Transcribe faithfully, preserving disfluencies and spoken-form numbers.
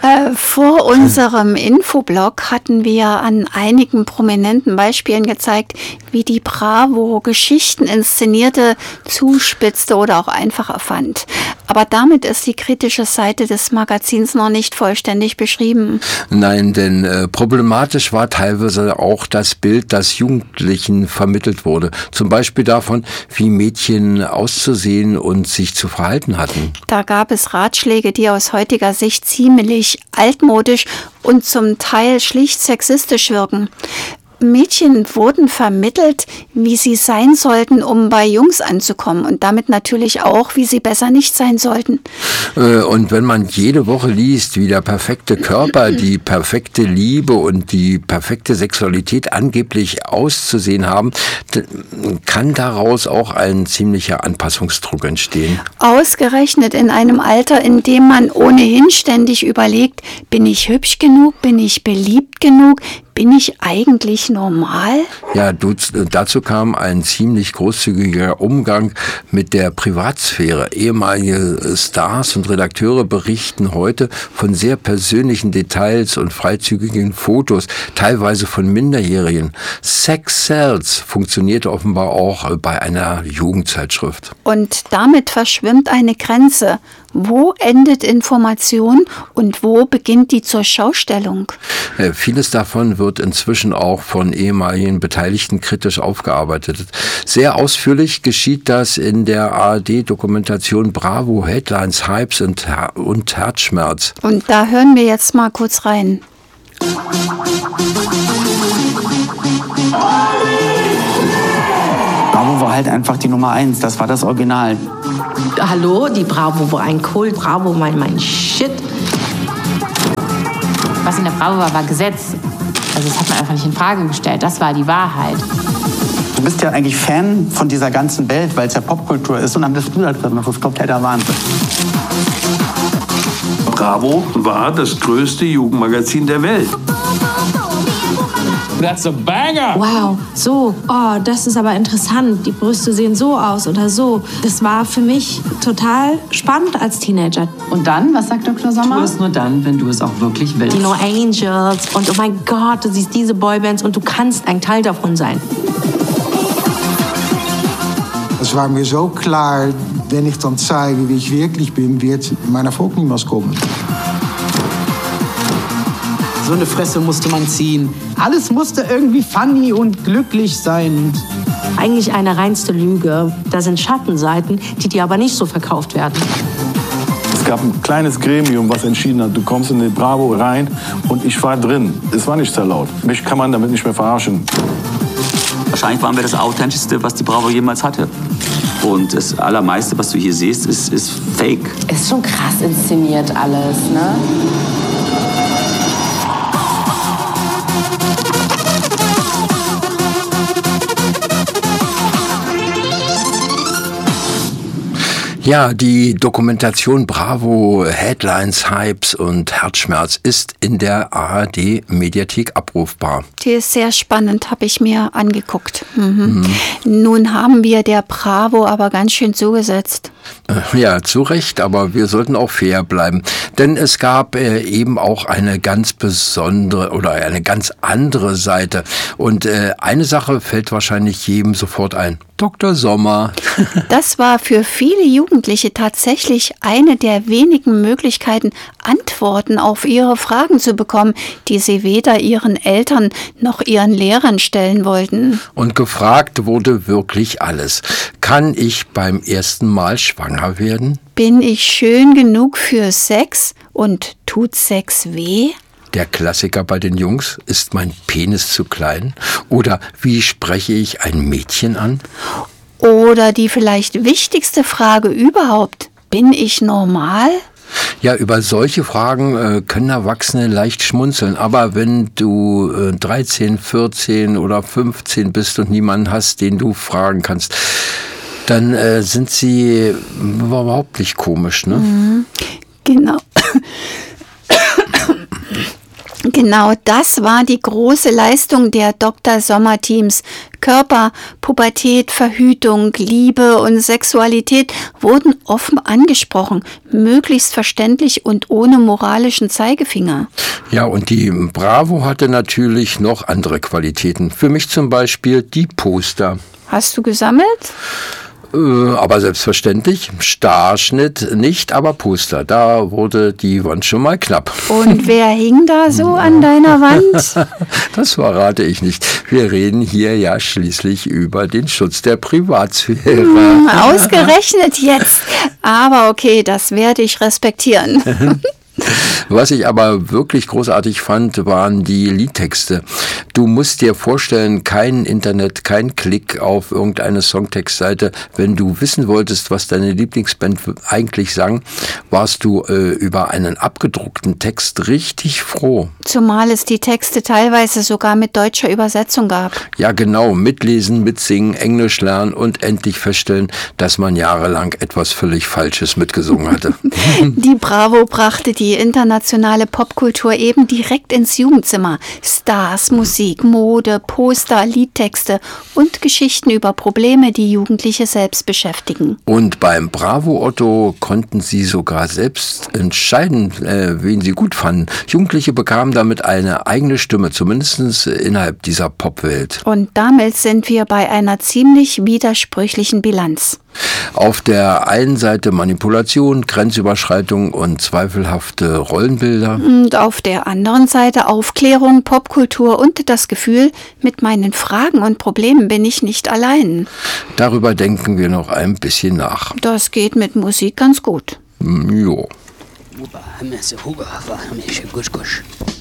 Äh, vor unserem Infoblog hatten wir an einigen prominenten Beispielen gezeigt, wie die Bravo Geschichten inszenierte, zuspitzte oder auch einfach erfand. Aber damit ist die kritische Seite des Magazins noch nicht vollständig beschrieben. Nein, denn äh, problematisch war teilweise auch das Bild, das Jugendlichen vermittelt wurde. Zum Beispiel davon, wie Mädchen auszusehen und sich zu verhalten hatten. Da gab es Ratschläge, die aus heutiger Sicht ziemlich altmodisch und zum Teil schlicht sexistisch wirken. Mädchen wurden vermittelt, wie sie sein sollten, um bei Jungs anzukommen und damit natürlich auch, wie sie besser nicht sein sollten. Und wenn man jede Woche liest, wie der perfekte Körper, die perfekte Liebe und die perfekte Sexualität angeblich auszusehen haben, kann daraus auch ein ziemlicher Anpassungsdruck entstehen. Ausgerechnet in einem Alter, in dem man ohnehin ständig überlegt, bin ich hübsch genug, bin ich beliebt genug, bin ich eigentlich normal? Ja, du, dazu kam ein ziemlich großzügiger Umgang mit der Privatsphäre. Ehemalige Stars und Redakteure berichten heute von sehr persönlichen Details und freizügigen Fotos, teilweise von Minderjährigen. Sex Sells funktionierte offenbar auch bei einer Jugendzeitschrift. Und damit verschwimmt eine Grenze. Wo endet Information und wo beginnt die Zurschaustellung? Ja, vieles davon wird inzwischen auch von ehemaligen Beteiligten kritisch aufgearbeitet. Sehr ausführlich geschieht das in der A R D-Dokumentation Bravo, Headlines, Hypes und, Her- und Herzschmerz. Und da hören wir jetzt mal kurz rein. Bravo war halt einfach die Nummer eins, das war das Original. Hallo, die Bravo war ein Kult, Bravo mein, mein Shit. Was in der Bravo war, war Gesetz. Also das hat man einfach nicht in Frage gestellt, das war die Wahrheit. Du bist ja eigentlich Fan von dieser ganzen Welt, weil es ja Popkultur ist und dann bist du da drin, das ist kompletter Wahnsinn. Bravo war das größte Jugendmagazin der Welt. That's a banger! Wow, so, oh, das ist aber interessant. Die Brüste sehen so aus oder so. Das war für mich total spannend als Teenager. Und dann, was sagt Doktor Sommer? Tu es nur dann, wenn du es auch wirklich willst. Die No Angels und oh mein Gott, du siehst diese Boybands und du kannst ein Teil davon sein. Es war mir so klar, wenn ich dann zeige, wie ich wirklich bin, wird mein Erfolg niemals kommen. So eine Fresse musste man ziehen. Alles musste irgendwie funny und glücklich sein. Eigentlich eine reinste Lüge. Da sind Schattenseiten, die dir aber nicht so verkauft werden. Es gab ein kleines Gremium, was entschieden hat, du kommst in die Bravo rein und ich war drin. Es war nicht sehr laut. Mich kann man damit nicht mehr verarschen. Wahrscheinlich waren wir das Authentischste, was die Bravo jemals hatte. Und das Allermeiste, was du hier siehst, ist, ist fake. Ist schon krass inszeniert alles, ne? Ja, die Dokumentation Bravo, Headlines, Hypes und Herzschmerz ist in der A R D-Mediathek abrufbar. Die ist sehr spannend, habe ich mir angeguckt. Mhm. Mhm. Nun haben wir der Bravo aber ganz schön zugesetzt. Ja, zu Recht, aber wir sollten auch fair bleiben. Denn es gab äh, eben auch eine ganz besondere oder eine ganz andere Seite. Und äh, eine Sache fällt wahrscheinlich jedem sofort ein. Doktor Sommer. Das war für viele Jugendliche tatsächlich eine der wenigen Möglichkeiten, Antworten auf ihre Fragen zu bekommen, die sie weder ihren Eltern noch ihren Lehrern stellen wollten. Und gefragt wurde wirklich alles. Kann ich beim ersten Mal schwanger werden? Bin ich schön genug für Sex und tut Sex weh? Der Klassiker bei den Jungs, ist mein Penis zu klein? Oder wie spreche ich ein Mädchen an? Oder die vielleicht wichtigste Frage überhaupt, bin ich normal? Ja, über solche Fragen äh, können Erwachsene leicht schmunzeln. Aber wenn du äh, dreizehn, vierzehn oder fünfzehn bist und niemanden hast, den du fragen kannst, dann äh, sind sie überhaupt nicht komisch, ne? Mhm. Genau. Genau. Genau das war die große Leistung der Doktor Sommer-Teams. Körper, Pubertät, Verhütung, Liebe und Sexualität wurden offen angesprochen, möglichst verständlich und ohne moralischen Zeigefinger. Ja, und die Bravo hatte natürlich noch andere Qualitäten. Für mich zum Beispiel die Poster. Hast du gesammelt? Äh, aber selbstverständlich, Starschnitt nicht, aber Poster. Da wurde die Wand schon mal knapp. Und wer hing da so an deiner Wand? Das verrate ich nicht. Wir reden hier ja schließlich über den Schutz der Privatsphäre. Hm, ausgerechnet jetzt. Aber okay, das werde ich respektieren. Was ich aber wirklich großartig fand, waren die Liedtexte. Du musst dir vorstellen, kein Internet, kein Klick auf irgendeine Songtextseite. Wenn du wissen wolltest, was deine Lieblingsband eigentlich sang, warst du äh, über einen abgedruckten Text richtig froh. Zumal es die Texte teilweise sogar mit deutscher Übersetzung gab. Ja genau, mitlesen, mitsingen, Englisch lernen und endlich feststellen, dass man jahrelang etwas völlig Falsches mitgesungen hatte. Die Bravo brachte die internationale Popkultur eben direkt ins Jugendzimmer. Stars, Musik, Mode, Poster, Liedtexte und Geschichten über Probleme, die Jugendliche selbst beschäftigen. Und beim Bravo Otto konnten sie sogar selbst entscheiden, äh, wen sie gut fanden. Jugendliche bekamen damit eine eigene Stimme, zumindest innerhalb dieser Popwelt. Und damit sind wir bei einer ziemlich widersprüchlichen Bilanz. Auf der einen Seite Manipulation, Grenzüberschreitung und zweifelhafte Rollenbilder. Und auf der anderen Seite Aufklärung, Popkultur und das Gefühl, mit meinen Fragen und Problemen bin ich nicht allein. Darüber denken wir noch ein bisschen nach. Das geht mit Musik ganz gut. Jo.